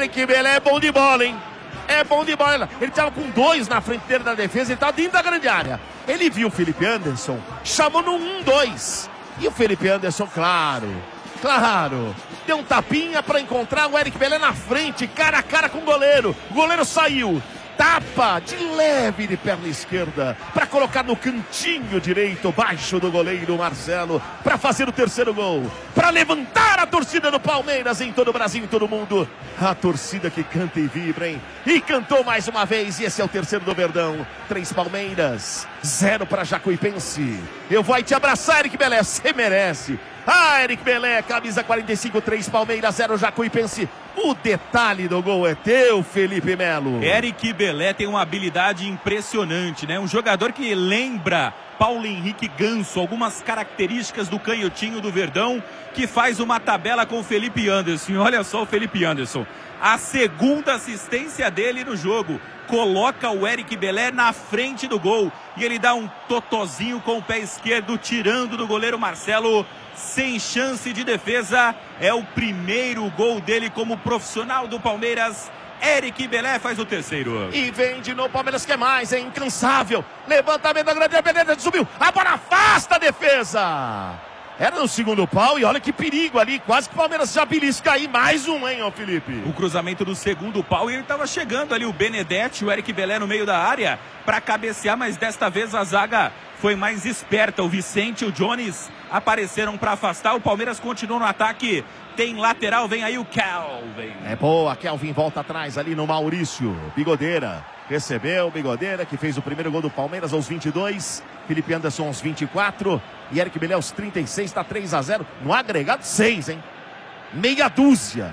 Eric Belé é bom de bola, hein? É bom de bola. Ele tava com 2 na frente dele da defesa, ele tava dentro da grande área. Ele viu o Felipe Anderson, chamou no 1-2. E o Felipe Anderson, claro, deu um tapinha para encontrar o Eric Belé na frente, cara a cara com o goleiro. O goleiro saiu. Tapa de leve de perna esquerda para colocar no cantinho direito, baixo do goleiro Marcelo, para fazer o terceiro gol, para levantar a torcida do Palmeiras em todo o Brasil e todo mundo. A torcida que canta e vibra, hein? E cantou mais uma vez, e esse é o terceiro do Verdão. 3 Palmeiras, 0 para Jacuipense. Eu vou aí te abraçar, Eric Belé, você merece. Ah, Eric Belé, camisa 45, 3 Palmeiras, 0 Jacuipense. O detalhe do gol é teu, Felipe Melo. Eric Belé tem uma habilidade impressionante, né? Um jogador que lembra Paulo Henrique Ganso, algumas características do canhotinho do Verdão, que faz uma tabela com o Felipe Anderson. E olha só o Felipe Anderson, a segunda assistência dele no jogo. Coloca o Eric Belé na frente do gol. E ele dá um totozinho com o pé esquerdo, tirando do goleiro Marcelo. Sem chance de defesa. É o primeiro gol dele como profissional do Palmeiras. Eric Belé faz o terceiro. E vem de novo, Palmeiras quer mais, é incansável. Levantamento da grande área, Benedetto subiu. A bola afasta a defesa. Era no segundo pau e olha que perigo ali. Quase que o Palmeiras já belisca aí mais um, hein, ó, Felipe. O cruzamento do segundo pau e ele estava chegando ali. O Benedetti, o Eric Belé no meio da área para cabecear, mas desta vez a zaga foi mais esperta. O Vicente e o Jones apareceram para afastar. O Palmeiras continua no ataque. Tem lateral, vem aí o Kelvin. É boa, Kelvin volta atrás ali no Maurício. Bigodeira. Recebeu Bigodeira, que fez o primeiro gol do Palmeiras aos 22. Felipe Anderson aos 24. E Eric Belé aos 36, está 3-0. No agregado, 6, hein? Meia dúzia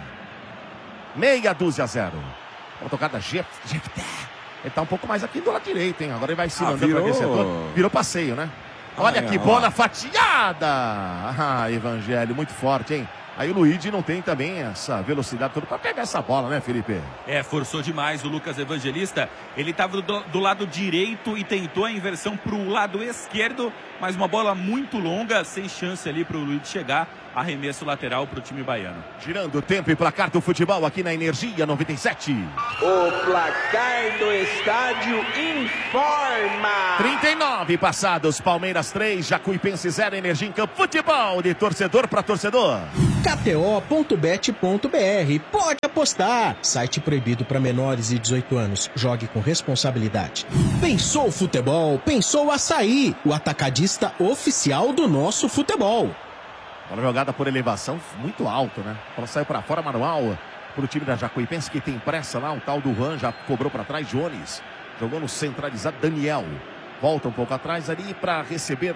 a 0. Uma tocada Jefté. Ele tá um pouco mais aqui do lado direito, hein? Agora ele vai se mandando para aquele setor. Virou passeio, né? Olha que bola fatiada. Ah, Evangelho, muito forte, hein? Aí o Luigi não tem também essa velocidade toda para pegar essa bola, né, Felipe? Forçou demais o Lucas Evangelista. Ele estava do lado direito e tentou a inversão para o lado esquerdo, mas uma bola muito longa, sem chance ali para o Luigi chegar. Arremesso lateral para o time baiano. Girando o tempo e placar do futebol aqui na Energia 97. O placar do estádio informa. 39 passados, Palmeiras 3, Jacuipense 0, Energia em campo. Futebol de torcedor para torcedor. KTO.bet.br. Pode apostar. Site proibido para menores de 18 anos. Jogue com responsabilidade. Pensou futebol? Pensou Açaí, o atacadista oficial do nosso futebol. Bola jogada por elevação muito alto, né? Ela saiu para fora, manual para o time da Jacuipense, que tem pressa lá. O tal do Juan já cobrou para trás. Jones jogou no centralizado. Daniel volta um pouco atrás ali para receber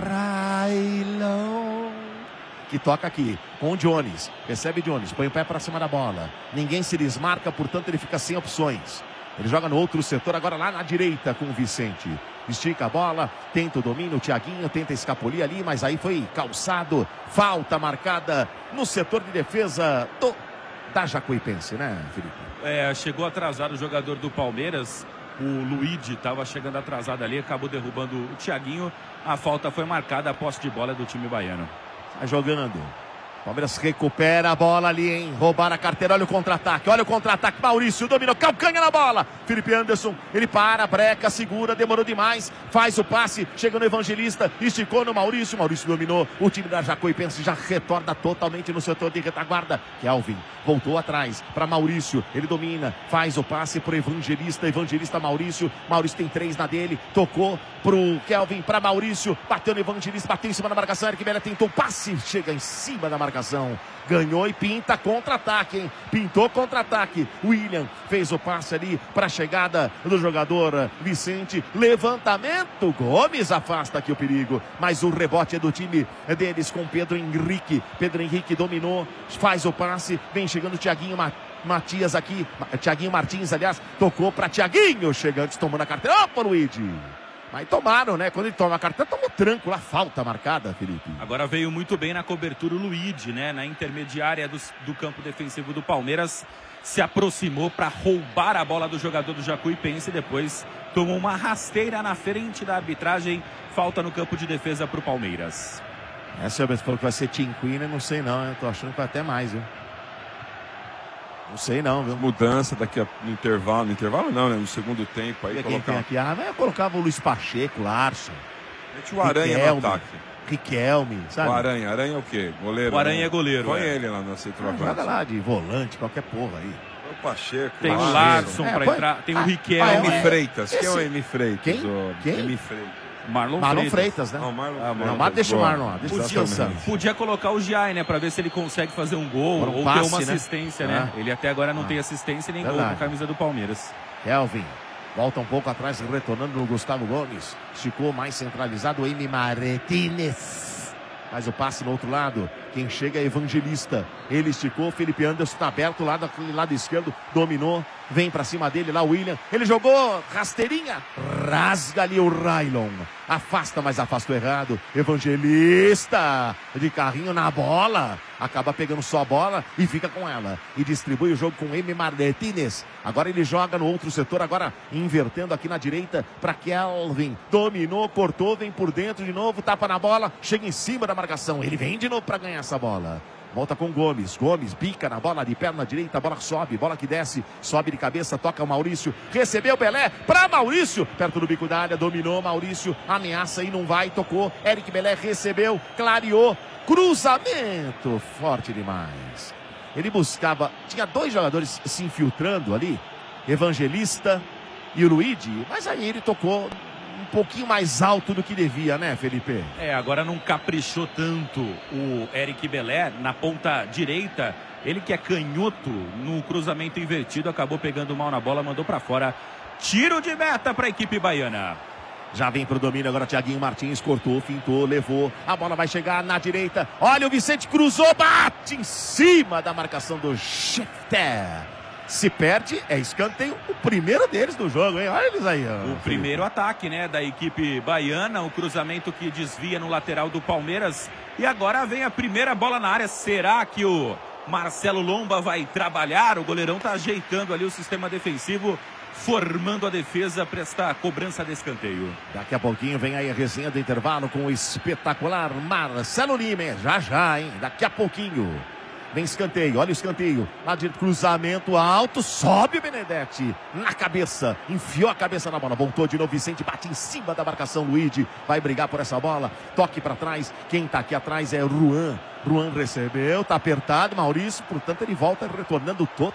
Railão, que toca aqui com o Jones. Recebe Jones, põe o pé para cima da bola. Ninguém se desmarca, portanto ele fica sem opções. Ele joga no outro setor, agora lá na direita com o Vicente. Estica a bola, tenta o domínio, o Thiaguinho tenta escapulir ali, mas aí foi calçado. Falta marcada no setor de defesa da Jacuipense, né, Felipe? Chegou atrasado o jogador do Palmeiras. O Luigi estava chegando atrasado ali, acabou derrubando o Thiaguinho. A falta foi marcada, a posse de bola do time baiano. Tá jogando. Palmeiras recupera a bola ali, hein? Roubaram a carteira, olha o contra-ataque, Maurício dominou, calcanha na bola. Felipe Anderson, ele para, breca, segura, demorou demais, faz o passe, chega no Evangelista, esticou no Maurício dominou. O time da Jacuipense já retorna totalmente no setor de retaguarda. Kelvin voltou atrás para Maurício, ele domina, faz o passe pro Evangelista, Maurício tem 3 na dele, tocou pro Kelvin, para Maurício, bateu no Evangelista, bateu em cima da marcação. Eric Belé tentou o passe, chega em cima da marcação, ganhou e pinta contra-ataque, hein? Pintou contra-ataque. William fez o passe ali para a chegada do jogador Vicente. Levantamento, Gomes afasta aqui o perigo, mas o rebote é do time deles com Pedro Henrique. Pedro Henrique dominou, faz o passe, vem chegando o Thiaguinho Matias aqui, Thiaguinho Martins, aliás, tocou para Thiaguinho, chegando, tomando a carteira. Opa, Luigi! Mas tomaram, né? Quando ele toma a cartão, toma o tranco lá, falta marcada, Felipe. Agora veio muito bem na cobertura o Luigi, né? Na intermediária do campo defensivo do Palmeiras. Se aproximou para roubar a bola do jogador do Jacuipense. Depois tomou uma rasteira na frente da arbitragem. Falta no campo de defesa para o Palmeiras. Essa falou que vai ser Tinquina, não sei não. Eu tô achando que vai até mais, viu? Não sei não, viu? Mudança daqui no intervalo. No intervalo não, né? No segundo tempo. Aí Quem tem aqui? Eu colocava o Luiz Pacheco, Larson. Mete o Aranha no ataque. Riquelme, sabe? O Aranha. Aranha é o quê? Goleiro? O Aranha é goleiro. Põe ele lá na centroavante. Joga lá de volante, qualquer porra aí. O Pacheco. Tem o Larson pra entrar. Tem o Riquelme. M. Freitas. Quem é o M. Freitas? Quem? M. Freitas. Marlon Freitas, né? Não, Mas deixa o Marlon lá. Podia colocar o Giai, né? Pra ver se ele consegue fazer um gol ou ter uma assistência, né? Ele até agora não tem assistência nem gol com a camisa do Palmeiras. Kelvin. Volta um pouco atrás, retornando no Gustavo Gomes. Esticou mais centralizado o Emi Martínez. Faz o passe no outro lado. Quem chega é Evangelista. Ele esticou. Felipe Anderson está aberto lá daquele lado esquerdo. Dominou. Vem pra cima dele lá o William. Ele jogou rasteirinha. Rasga ali o Railon. Afasta, mas afastou errado. Evangelista. De carrinho na bola. Acaba pegando só a bola e fica com ela. E distribui o jogo com Emi Martínez. Agora ele joga no outro setor. Agora invertendo aqui na direita para Kelvin. Dominou, cortou, vem por dentro de novo. Tapa na bola. Chega em cima da marcação. Ele vem de novo para ganhar essa bola. Volta com Gomes. Gomes bica na bola de perna direita. A bola sobe, bola que desce. Sobe de cabeça, toca o Maurício. Recebeu o Belé para Maurício. Perto do bico da área, dominou Maurício. Ameaça e não vai, tocou. Eric Belé recebeu, clareou. Cruzamento forte demais. Ele buscava, tinha dois jogadores se infiltrando ali. Evangelista e o Luigi. Mas aí ele tocou um pouquinho mais alto do que devia, né, Felipe? Agora não caprichou tanto o Eric Belé na ponta direita. Ele que é canhoto no cruzamento invertido, acabou pegando mal na bola, mandou para fora. Tiro de meta para a equipe baiana. Já vem pro domínio agora, Thiaguinho Martins cortou, fintou, levou. A bola vai chegar na direita. Olha, o Vicente cruzou, bate em cima da marcação do Schefter. Se perde, é escanteio, o primeiro deles do jogo, hein? Olha eles aí. O primeiro ataque, né, da equipe baiana, o cruzamento que desvia no lateral do Palmeiras. E agora vem a primeira bola na área. Será que o Marcelo Lomba vai trabalhar? O goleirão tá ajeitando ali o sistema defensivo, formando a defesa para esta cobrança de escanteio. Daqui a pouquinho vem aí a resenha do intervalo com o espetacular Marcelo Lima. Já, hein? Daqui a pouquinho. Vem escanteio, olha o escanteio. Lá de cruzamento alto, sobe o Benedetti. Na cabeça, enfiou a cabeça na bola. Voltou de novo, Vicente bate em cima da marcação. Luigi vai brigar por essa bola. Toque para trás. Quem tá aqui atrás é Ruan. Ruan recebeu, tá apertado, Maurício. Portanto, ele volta retornando todo.